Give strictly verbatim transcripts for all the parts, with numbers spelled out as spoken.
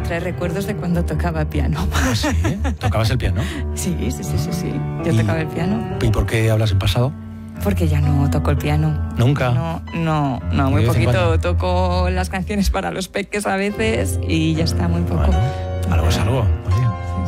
trae recuerdos de cuando tocaba piano. ¿Ah, sí? ¿Tocabas el piano? Sí, sí, sí, sí, sí. Yo ¿Y, tocaba el piano. ¿Y por qué hablas en pasado? Porque ya no toco el piano. ¿Nunca? No, no, no, muy poquito. Toco las canciones para los peques a veces y ya está, muy poco. Bueno, algo es algo. Oye.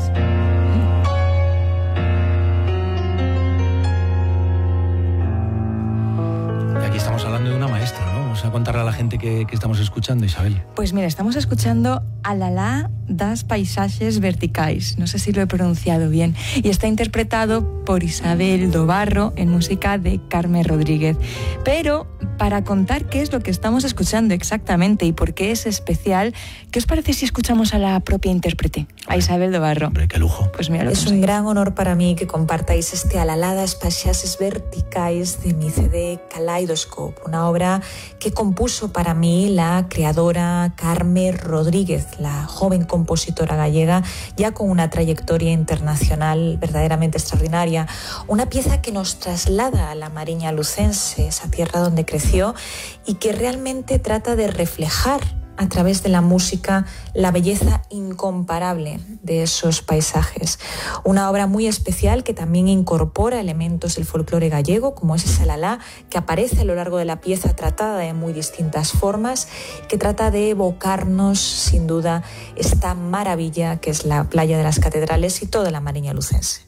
Estamos hablando de una maestra, ¿no? Vamos a contarle a la gente que, que estamos escuchando, Isabel. Pues mira, estamos escuchando Alalá das Paisaxes Verticais, no sé si lo he pronunciado bien, y está interpretado por Isabel do Barro en música de Carme Rodríguez. Pero para contar qué es lo que estamos escuchando exactamente y por qué es especial, ¿qué os parece si escuchamos a la propia intérprete, a Isabel do Barro? Hombre, qué lujo. Pues mira, es un gran honor para mí que compartáis este Alalá das Paisaxes Verticais de mi C D Kaleidoscope, una obra que compuso para mí la creadora Carme Rodríguez, la joven compositora gallega, ya con una trayectoria internacional verdaderamente extraordinaria. Una pieza que nos traslada a la Mariña lucense, esa tierra donde creció, y que realmente trata de reflejar a través de la música la belleza incomparable de esos paisajes. Una obra muy especial que también incorpora elementos del folclore gallego, como es ese alalá, que aparece a lo largo de la pieza tratada de muy distintas formas, que trata de evocarnos, sin duda, esta maravilla que es la playa de las Catedrales y toda la Mariña lucense.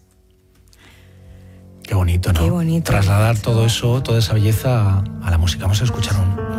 Qué bonito, ¿no? Qué bonito. Trasladar todo eso, toda esa belleza a, a la música. Vamos a escuchar un